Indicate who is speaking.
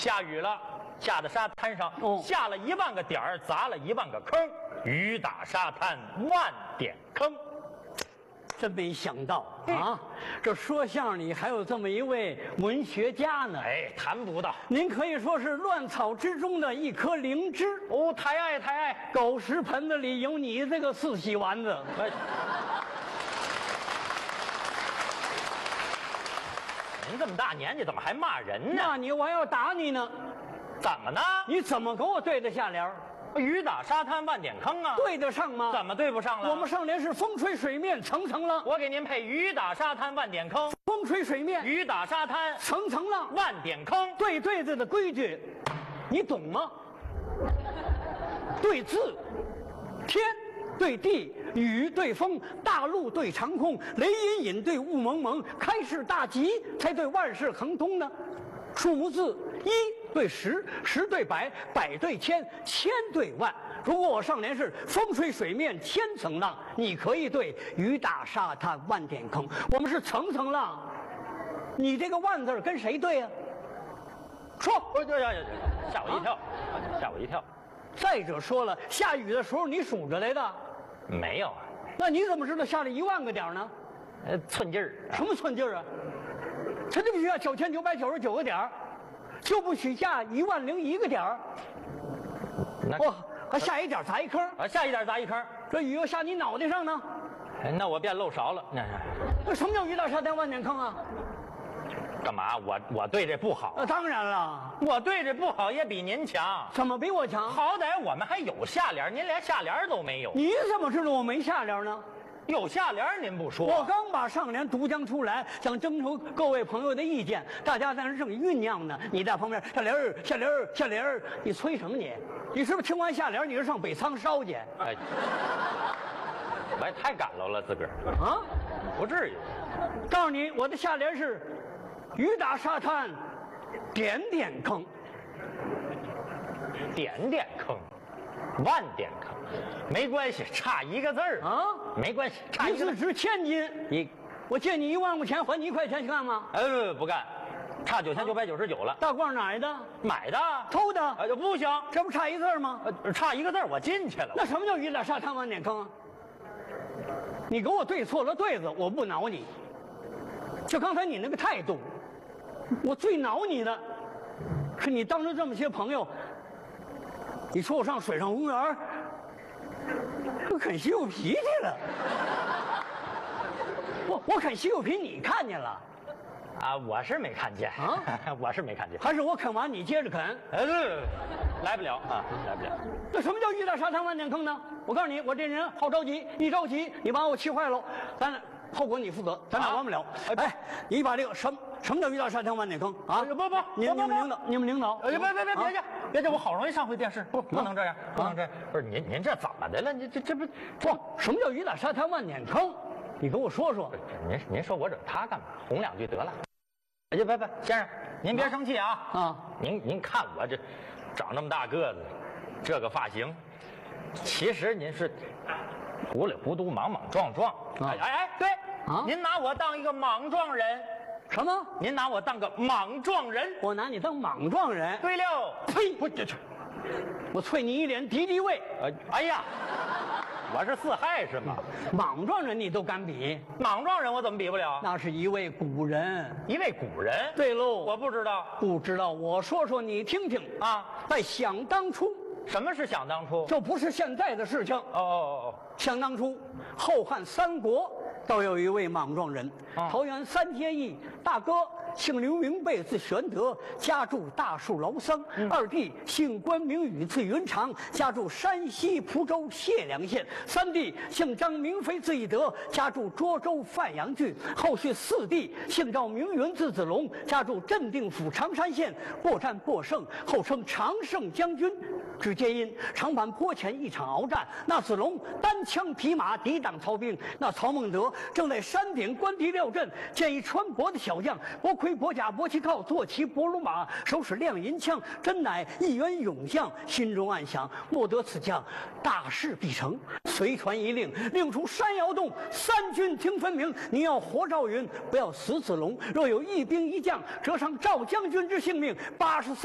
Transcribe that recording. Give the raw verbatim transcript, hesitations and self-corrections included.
Speaker 1: 下雨了，下到沙滩上，
Speaker 2: 哦
Speaker 1: 下了一万个点儿，砸了一万个坑，雨打沙滩万点坑。
Speaker 2: 真没想到
Speaker 1: 嗯
Speaker 2: 啊！这说相声里还有这么一位文学家呢。
Speaker 1: 哎，谈不到。
Speaker 2: 您可以说是乱草之中的一颗灵芝。
Speaker 1: 哦，抬爱抬爱，
Speaker 2: 狗食盆子里有你这个四喜丸子。
Speaker 1: 哎，您这么大年纪怎么还骂人呢？
Speaker 2: 那你我还要打你呢，
Speaker 1: 怎么呢？
Speaker 2: 你怎么给我对得下联儿？
Speaker 1: 雨打沙滩万点坑啊，
Speaker 2: 对得上吗？
Speaker 1: 怎么对不上了？
Speaker 2: 我们上联是风吹水面层层浪，
Speaker 1: 我给您配雨打沙滩万点坑，
Speaker 2: 风吹水面
Speaker 1: 雨打沙滩
Speaker 2: 层层浪，
Speaker 1: 万点坑。
Speaker 2: 对对子的规矩，你懂吗？对字，天对地，雨对风，大陆对长空，雷隐隐对雾蒙蒙，开市大吉才对万事亨通呢。数目字，一对十，十对百，百对千，千对万。如果我上联是风吹水面千层浪，你可以对雨打沙滩万点坑。我们是层层浪，你这个万字跟谁对呀、说。
Speaker 1: 哦，呀呀呀！吓我一跳，吓我一跳。
Speaker 2: 再者说了，下雨的时候你数着来的，
Speaker 1: 没有啊，
Speaker 2: 那你怎么知道下了一万个点呢？
Speaker 1: 呃，寸劲儿。
Speaker 2: 什么寸劲儿啊？他就不许下九千九百九十九个点儿，就不许下一万零一个点儿。
Speaker 1: 那
Speaker 2: 哇，还下一点砸一坑，
Speaker 1: 啊，下一点砸一坑。
Speaker 2: 这雨又下你脑袋上呢。
Speaker 1: 哎那我变漏勺了。那
Speaker 2: 那什么叫雨打沙滩万点坑啊？
Speaker 1: 干嘛？我我对这不好，
Speaker 2: 那当然了，
Speaker 1: 我对这不好也比您强。
Speaker 2: 怎么比我强？
Speaker 1: 好歹我们还有下联，您连下联都没有。
Speaker 2: 你怎么知道我没下联呢？
Speaker 1: 有下联您不说，
Speaker 2: 我刚把上联读将出来，想征求各位朋友的意见，大家在那正酝酿呢。你在旁边下联儿下联儿下联儿，你催什么你？你是不是听完下联你是上北仓烧去？
Speaker 1: 哎，我也太赶喽了，自个儿
Speaker 2: 啊，
Speaker 1: 不至于。
Speaker 2: 告诉你，我的下联是雨打沙滩点点坑。
Speaker 1: 点点坑，万点坑，没关系，差一个字儿
Speaker 2: 啊
Speaker 1: 没关系，差一个字儿。
Speaker 2: 一字值千金，
Speaker 1: 一，
Speaker 2: 我借你一万块钱还你一块钱去干嘛？
Speaker 1: 呃，不干，差九千九百九十九了。
Speaker 2: 大褂哪来的？
Speaker 1: 买的，
Speaker 2: 偷的？
Speaker 1: 呃，不行，
Speaker 2: 这不差一字吗？
Speaker 1: 呃，差一个字儿我进去了。
Speaker 2: 那什么叫雨打沙滩万点坑啊？你给我对错了对子，我不挠你。就刚才你那个态度，我最挠你的是你当着这么些朋友，你说我上水上公园，我啃西柚皮去了。我我啃西柚皮，你看见了？
Speaker 1: 啊，我是没看见
Speaker 2: 啊，
Speaker 1: 我是没看见。
Speaker 2: 还是我啃完你接着啃？
Speaker 1: 呃，来不了啊，来不了。
Speaker 2: 那什么叫雨打沙滩万点坑呢？我告诉你，我这人好着急，一着急你把我气坏了，咱后果你负责，咱俩完不了。
Speaker 1: 哎
Speaker 2: 哎，你把这个什么什么叫雨打沙滩万点坑啊？
Speaker 1: 不不，
Speaker 2: 你
Speaker 1: 不不
Speaker 2: 你们领导，你们领导，
Speaker 1: 哎，别别别别
Speaker 2: 啊
Speaker 1: 介，别介，我好容易上回电视，不不能这样，不能这样。不是您您这怎么的了？你这这不
Speaker 2: 不，什么叫雨打沙滩万点坑？你跟我说说。
Speaker 1: 您您说我惹他干嘛？哄两句得了。哎呀，别别，先生，您别生气啊
Speaker 2: 啊！
Speaker 1: 您您看我这长那么大个子，这个发型，其实您是糊里糊涂、莽莽撞撞。
Speaker 2: 啊
Speaker 1: 哎哎哎，对
Speaker 2: 啊
Speaker 1: 您拿我当一个莽撞人，
Speaker 2: 什么？
Speaker 1: 您拿我当个莽撞人。
Speaker 2: 我拿你当莽撞人？
Speaker 1: 对了，
Speaker 2: 呸！
Speaker 1: 我这这，
Speaker 2: 我啐你一脸敌敌畏。
Speaker 1: 呃，哎呀，我是四害是吗？
Speaker 2: 莽撞人你都敢比？
Speaker 1: 莽撞人我怎么比不了？
Speaker 2: 那是一位古人。
Speaker 1: 一位古人。
Speaker 2: 对喽，
Speaker 1: 我不知道
Speaker 2: 不知道，我说说你听听。
Speaker 1: 啊。
Speaker 2: 在想当初，
Speaker 1: 什么是想当初？
Speaker 2: 这不是现在的事情。
Speaker 1: 哦哦哦
Speaker 2: 想当初，后汉三国都有一位莽撞人，
Speaker 1: 啊
Speaker 2: 桃园三结义，大哥姓刘名备，字玄德，家住大树楼桑；
Speaker 1: 嗯
Speaker 2: 二弟姓关名羽，字云长，家住山西蒲州解良县；三弟姓张名飞，字翼德，家住涿州范阳郡；后续四弟姓赵名云，字子龙，家住镇定府常山县，过战获胜，后称常胜将军。只皆因长坂坡前一场鏖战，那子龙单枪匹马抵挡曹兵，那曹孟德正在山顶观敌料阵，见一穿薄的小将，薄盔薄甲薄旗靠，坐骑薄鲁马，手使亮银枪，真乃一员勇将。心中暗想：莫得此将大事必成。随传一令，令出山摇动，三军听分明。你要活赵云，不要死子龙。若有一兵一将折伤赵将军之性命，八十三。